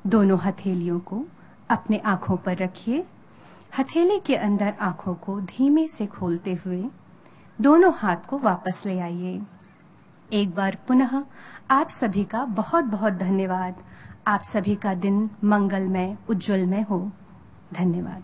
दोनों हथेलियों को अपने आंखों पर रखिए। हथेली के अंदर आंखों को धीमे से खोलते हुए दोनों हाथ को वापस ले आइए। एक बार पुनः आप सभी का बहुत बहुत धन्यवाद। आप सभी का दिन मंगलमय उज्जवलमय हो। धन्यवाद।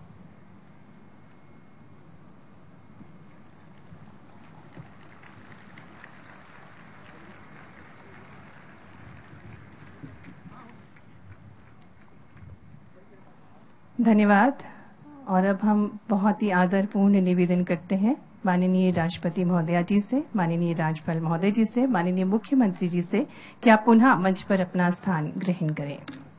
धन्यवाद। और अब हम बहुत ही आदरपूर्ण निवेदन करते हैं माननीय राष्ट्रपति महोदया जी से, माननीय राज्यपाल महोदय जी से, माननीय मुख्यमंत्री जी से कि आप पुनः मंच पर अपना स्थान ग्रहण करें।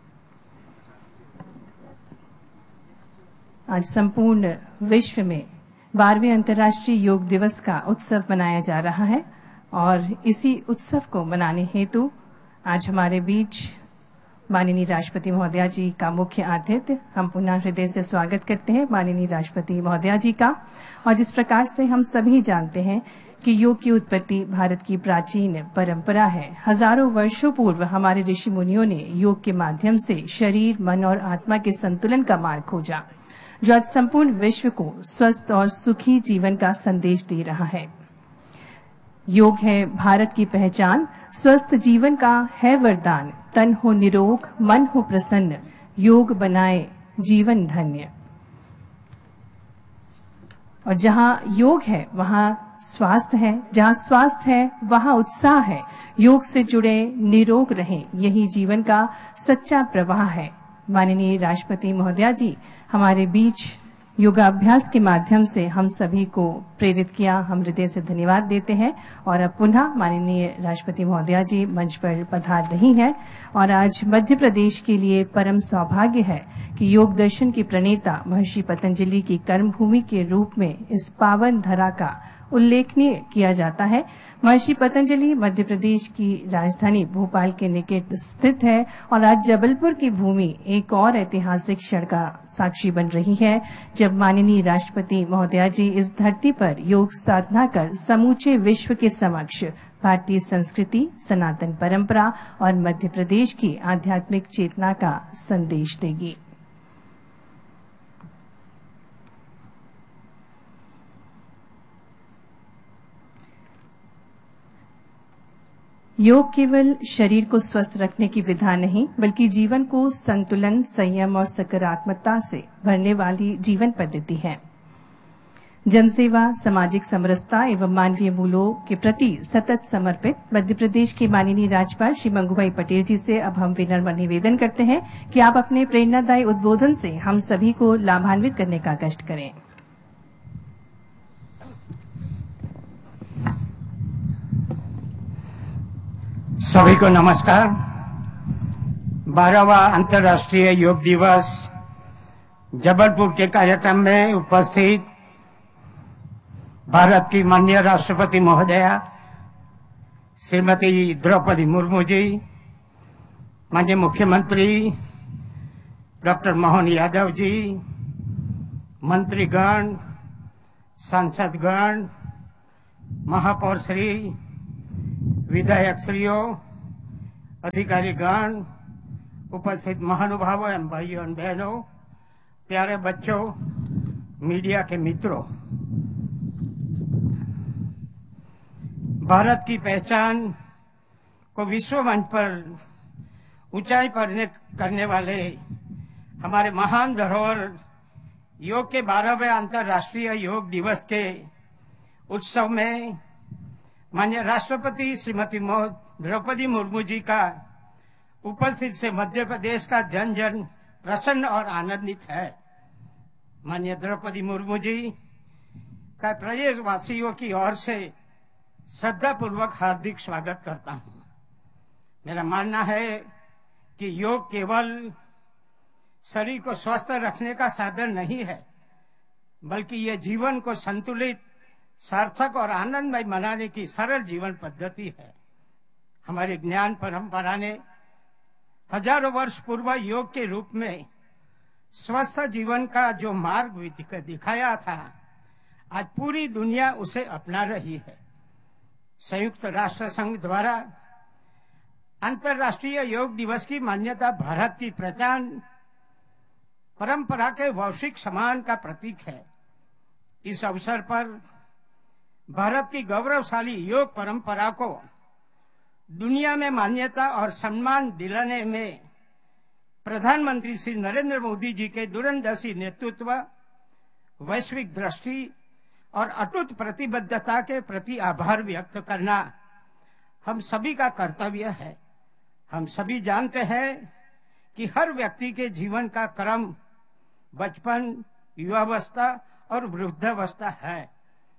आज संपूर्ण विश्व में 12वें अंतर्राष्ट्रीय योग दिवस का उत्सव मनाया जा रहा है और इसी उत्सव को मनाने हेतु आज हमारे बीच माननीय राष्ट्रपति महोदया जी का मुख्य आतिथ्य हम पुनः हृदय से स्वागत करते हैं माननीय राष्ट्रपति महोदया जी का। और जिस प्रकार से हम सभी जानते हैं कि योग की उत्पत्ति भारत की प्राचीन परंपरा है। हजारों वर्षों पूर्व हमारे ऋषि मुनियों ने योग के माध्यम से शरीर, मन और आत्मा के संतुलन का मार्ग खोजा, जो आज संपूर्ण विश्व को स्वस्थ और सुखी जीवन का संदेश दे रहा है। योग है भारत की पहचान, स्वस्थ जीवन का है वरदान। तन हो निरोग, मन हो प्रसन्न, योग बनाए जीवन धन्य। और जहां योग है वहां स्वास्थ्य है, जहां स्वास्थ्य है वहां उत्साह है। योग से जुड़े निरोग रहें, यही जीवन का सच्चा प्रवाह है। माननीय राष्ट्रपति महोदया जी हमारे बीच योगाभ्यास के माध्यम से हम सभी को प्रेरित किया। हम हृदय से धन्यवाद देते हैं। और अब पुनः माननीय राष्ट्रपति महोदया जी मंच पर पधार रही हैं। और आज मध्य प्रदेश के लिए परम सौभाग्य है कि योग दर्शन के प्रणेता महर्षि पतंजलि की कर्मभूमि के रूप में इस पावन धरा का उल्लेखनीय किया जाता है। महर्षि पतंजलि मध्य प्रदेश की राजधानी भोपाल के निकट स्थित है और आज जबलपुर की भूमि एक और ऐतिहासिक क्षण का साक्षी बन रही है, जब माननीय राष्ट्रपति महोदया जी इस धरती पर योग साधना कर समूचे विश्व के समक्ष भारतीय संस्कृति, सनातन परंपरा और मध्य प्रदेश की आध्यात्मिक चेतना का संदेश देगी। योग केवल शरीर को स्वस्थ रखने की विधा नहीं, बल्कि जीवन को संतुलन, संयम और सकारात्मकता से भरने वाली जीवन पद्धति है। जनसेवा, सामाजिक समरसता एवं मानवीय मूल्यों के प्रति सतत समर्पित मध्य प्रदेश के माननीय राज्यपाल श्री मंगूभाई पटेल जी से अब हम विनम्र निवेदन करते हैं कि आप अपने प्रेरणादायी उद्बोधन से हम सभी को लाभान्वित करने का कष्ट करें। सभी को नमस्कार। 12वां अंतर्राष्ट्रीय योग दिवस जबलपुर के कार्यक्रम में उपस्थित भारत की माननीय राष्ट्रपति महोदया श्रीमती द्रौपदी मुर्मू जी, माननीय मुख्यमंत्री डॉक्टर मोहन यादव जी, मंत्रीगण, सांसदगण, महापौर श्री, विधायक श्रीयों, अधिकारीगण, उपस्थित महानुभावों एवं भाइयों और बहनों, प्यारे बच्चों, मीडिया के मित्रों, भारत की पहचान को विश्व मंच पर ऊंचाई पर करने वाले हमारे महान धरोहर योग के 12वें अंतर्राष्ट्रीय योग दिवस के उत्सव में माननीय राष्ट्रपति श्रीमती द्रौपदी मुर्मू जी का उपस्थित से मध्य प्रदेश का जन जन प्रसन्न और आनंदित है। माननीय द्रौपदी मुर्मू जी का प्रदेशवासियों की ओर से श्रद्धापूर्वक हार्दिक स्वागत करता हूं। मेरा मानना है कि योग केवल शरीर को स्वस्थ रखने का साधन नहीं है, बल्कि ये जीवन को संतुलित, सार्थक और आनंदमय बनाने की सरल जीवन पद्धति है। हमारे ज्ञान परंपरा ने हजारों वर्ष पूर्व योग के रूप में स्वस्थ जीवन का जो मार्ग दिखाया था, आज पूरी दुनिया उसे अपना रही है। संयुक्त राष्ट्र संघ द्वारा अंतर्राष्ट्रीय योग दिवस की मान्यता भारत की प्राचीन परंपरा के वैश्विक सम्मान का प्रतीक है। इस अवसर पर भारत की गौरवशाली योग परंपरा को दुनिया में मान्यता और सम्मान दिलाने में प्रधानमंत्री श्री नरेंद्र मोदी जी के दूरंदेशी नेतृत्व, वैश्विक दृष्टि और अटूट प्रतिबद्धता के प्रति आभार व्यक्त करना हम सभी का कर्तव्य है। हम सभी जानते हैं कि हर व्यक्ति के जीवन का क्रम बचपन, युवावस्था और वृद्धावस्था है।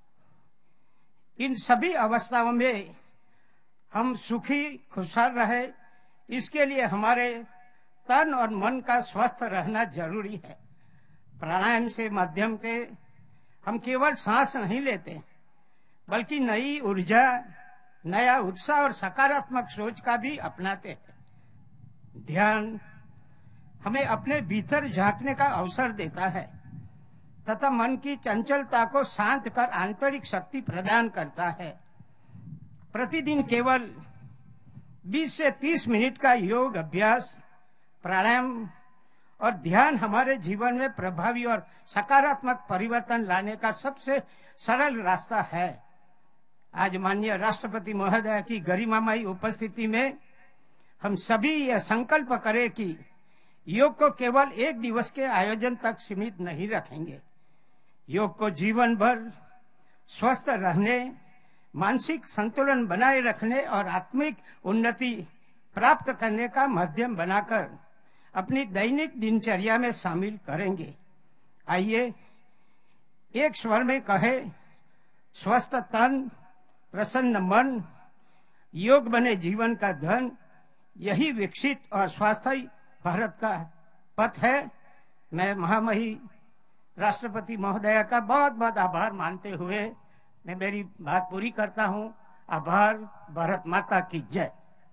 इन सभी अवस्थाओं में हम सुखी खुशहाल रहे, इसके लिए हमारे तन और मन का स्वस्थ रहना जरूरी है। प्राणायाम से माध्यम के हम केवल सांस नहीं लेते, बल्कि नई ऊर्जा, नया उत्साह और सकारात्मक सोच का भी अपनाते हैं। ध्यान हमें अपने भीतर झांकने का अवसर देता है तथा मन की चंचलता को शांत कर आंतरिक शक्ति प्रदान करता है। प्रतिदिन केवल 20 से 30 मिनट का योग अभ्यास, प्राणायाम और ध्यान हमारे जीवन में प्रभावी और सकारात्मक परिवर्तन लाने का सबसे सरल रास्ता है। आज माननीय राष्ट्रपति महोदय की गरिमामयी उपस्थिति में हम सभी यह संकल्प करें कि योग को केवल एक दिवस के आयोजन तक सीमित नहीं रखेंगे। योग को जीवन भर स्वस्थ रहने, मानसिक संतुलन बनाए रखने और आत्मिक उन्नति प्राप्त करने का माध्यम बनाकर अपनी दैनिक दिनचर्या में शामिल करेंगे। आइए एक स्वर में कहे, स्वस्थ तन, प्रसन्न मन, योग बने जीवन का धन। यही विकसित और स्वास्थ्य भारत का पथ है। मैं महामहिम राष्ट्रपति महोदया का बहुत बहुत आभार मानते हुए मैं मेरी बात पूरी करता हूं। आभार। भारत माता की जय।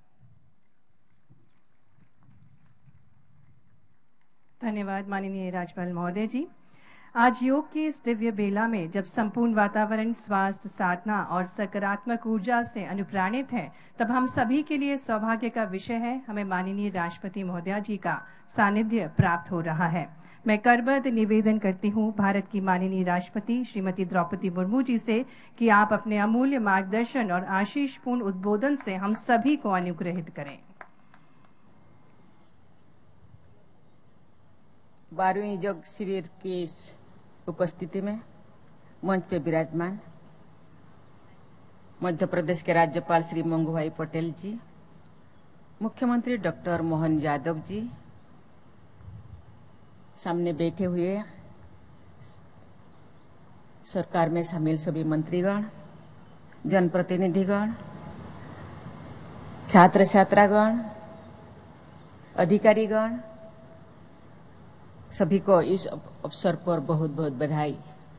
धन्यवाद माननीय राज्यपाल महोदय जी। आज योग की इस दिव्य बेला में जब संपूर्ण वातावरण स्वास्थ्य, साधना और सकारात्मक ऊर्जा से अनुप्राणित है, तब हम सभी के लिए सौभाग्य का विषय है, हमें माननीय राष्ट्रपति महोदया जी का सानिध्य प्राप्त हो रहा है। मैं करबद्ध निवेदन करती हूँ भारत की माननीय राष्ट्रपति श्रीमती द्रौपदी मुर्मू जी से कि आप अपने अमूल्य मार्गदर्शन और आशीषपूर्ण उद्बोधन से हम सभी को अनुग्रहित करें। 12वीं योग शिविर की इस उपस्थिति में मंच पे विराजमान मध्य प्रदेश के राज्यपाल श्री मंगूभाई पटेल जी, मुख्यमंत्री डॉक्टर मोहन यादव जी, सामने बैठे हुए सरकार में शामिल सभी मंत्रीगण, जनप्रतिनिधिगण, छात्र छात्रागण, अधिकारीगण, सभी को इस अवसर पर बहुत बहुत बधाई।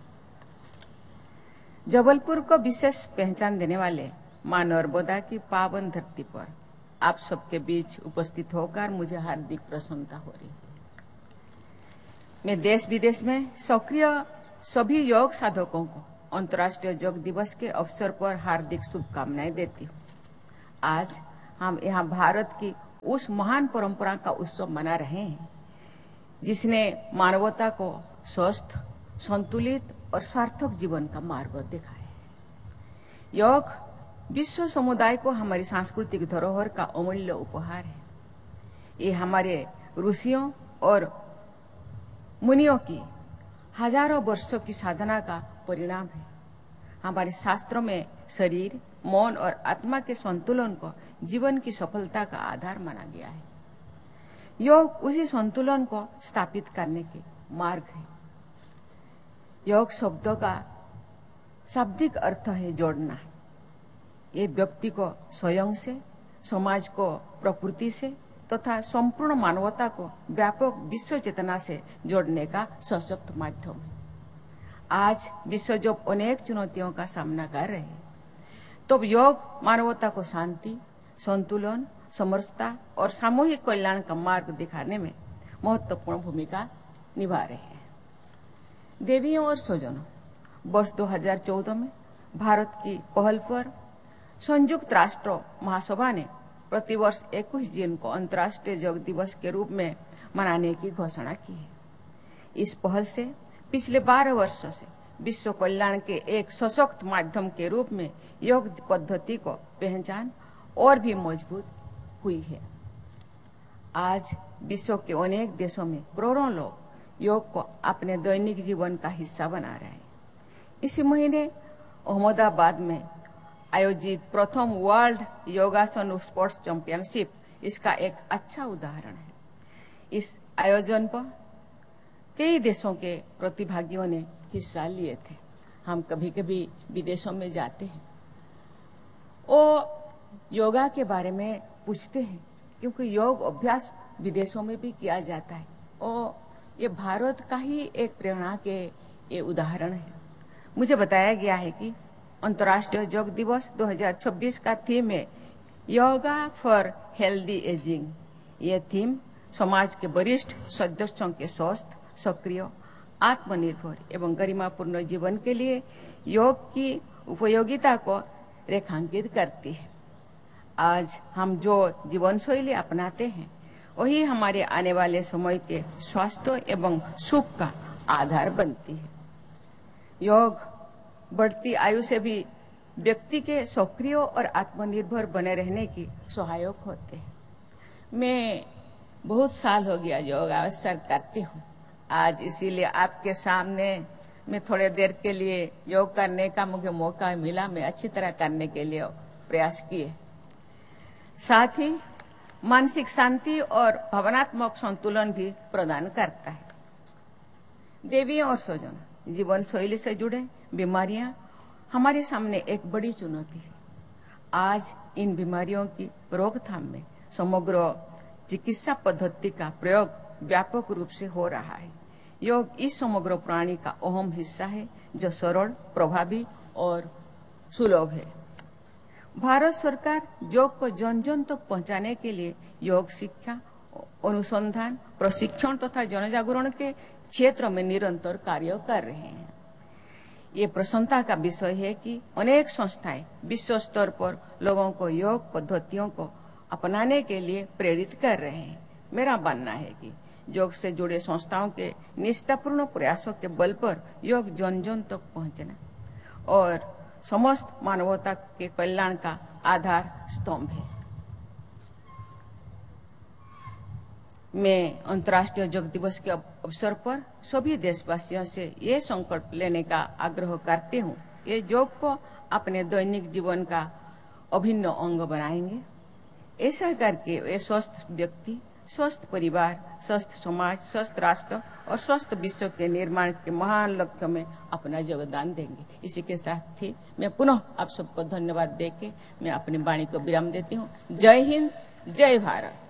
जबलपुर को विशेष पहचान देने वाले मां नर्मदा की पावन धरती पर आप सबके बीच उपस्थित होकर मुझे हार्दिक प्रसन्नता हो रही है। मैं देश विदेश में सक्रिय सभी योग साधकों को अंतर्राष्ट्रीय योग दिवस के अवसर पर हार्दिक शुभकामनाएं देती हूँ। आज हम यहाँ भारत की उस महान परंपरा का उत्सव मना रहे हैं जिसने मानवता को स्वस्थ, संतुलित और सार्थक जीवन का मार्ग दिखाया है। योग विश्व समुदाय को हमारी सांस्कृतिक धरोहर का अमूल्य उपहार है। ये हमारे ऋषियों और मुनियों की हजारों वर्षों की साधना का परिणाम है। हमारे शास्त्रों में शरीर, मन और आत्मा के संतुलन को जीवन की सफलता का आधार माना गया है। योग उसी संतुलन को स्थापित करने के मार्ग है। योग शब्दों का शाब्दिक अर्थ है जोड़ना। ये व्यक्ति को स्वयं से, समाज को प्रकृति से तथा संपूर्ण मानवता को व्यापक विश्व चेतना से जोड़ने का सशक्त माध्यम है। आज विश्व जो अनेक चुनौतियों का सामना कर रहे हैं, तो योग मानवता को शांति, संतुलन, समरसता और सामूहिक कल्याण का मार्ग दिखाने में महत्वपूर्ण भूमिका निभा रहे हैं। देवियों और स्वजनों, वर्ष 2014 में भारत की पहल पर संयुक्त राष्ट्र महासभा ने प्रतिवर्ष 21 जून को अंतर्राष्ट्रीय योग दिवस के रूप में मनाने की घोषणा की है। इस पहल से पिछले 12 वर्षों से विश्व कल्याण के एक सशक्त माध्यम के रूप में योग पद्धति को पहचान और भी मजबूत हुई है। आज विश्व के अनेक देशों में करोड़ों लोग योग को अपने दैनिक जीवन का हिस्सा बना रहे हैं। इसी महीने अहमदाबाद में आयोजित प्रथम वर्ल्ड योगासन स्पोर्ट्स चैंपियनशिप इसका एक अच्छा उदाहरण है। इस आयोजन पर कई देशों के प्रतिभागियों ने हिस्सा लिए थे। हम कभी कभी विदेशों में जाते हैं, वो योगा के बारे में पूछते हैं, क्योंकि योग अभ्यास विदेशों में भी किया जाता है और ये भारत का ही एक प्रेरणा के ये उदाहरण है। मुझे बताया गया है कि अंतर्राष्ट्रीय योग दिवस 2026 का थीम है योगा फॉर हेल्दी एजिंग। ये थीम समाज के वरिष्ठ सदस्यों के स्वस्थ, सक्रिय, आत्मनिर्भर एवं गरिमापूर्ण जीवन के लिए योग की उपयोगिता को रेखांकित करती है। आज हम जो जीवन शैली अपनाते हैं वही हमारे आने वाले समय के स्वास्थ्य एवं सुख का आधार बनती है। योग बढ़ती आयु से भी व्यक्ति के सक्रिय और आत्मनिर्भर बने रहने की सहायक होते हैं। मैं बहुत साल हो गया योग अवसर करती हूँ। आज इसीलिए आपके सामने मैं थोड़े देर के लिए योग करने का मुझे मौका मिला। मैं अच्छी तरह करने के लिए प्रयास किए। साथ ही मानसिक शांति और भावनात्मक संतुलन भी प्रदान करता है। देवियों और स्वजन जीवन शैली से जुड़े बीमारियां हमारे सामने एक बड़ी चुनौती है। आज इन बीमारियों की रोकथाम में समग्र चिकित्सा पद्धति का प्रयोग व्यापक रूप से हो रहा है। योग इस समग्र प्रणाली का अहम हिस्सा है जो सरल, प्रभावी और सुलभ है। भारत सरकार योग को जन जन तक पहुंचाने के लिए योग शिक्षा, अनुसंधान, प्रशिक्षण तथा जनजागरण के क्षेत्र में निरंतर कार्य कर रहे हैं। ये प्रसन्नता का विषय है कि अनेक संस्थाएं विश्व स्तर पर लोगों को योग पद्धतियों को अपनाने के लिए प्रेरित कर रहे हैं। मेरा मानना है कि योग से जुड़े संस्थाओं के निष्ठापूर्ण प्रयासों के बल पर योग जन जन तक पहुंचना और समस्त मानवता के कल्याण का आधार स्तंभ है। मैं अंतर्राष्ट्रीय योग दिवस के अवसर पर सभी देशवासियों से ये संकल्प लेने का आग्रह करती हूँ, ये योग को अपने दैनिक जीवन का अभिन्न अंग बनाएंगे। ऐसा करके वे स्वस्थ व्यक्ति, स्वस्थ परिवार, स्वस्थ समाज, स्वस्थ राष्ट्र और स्वस्थ विश्व के निर्माण के महान लक्ष्य में अपना योगदान देंगे। इसी के साथ ही मैं पुनः आप सबको धन्यवाद देके मैं अपनी वाणी को विराम देती हूँ। जय हिंद, जय भारत।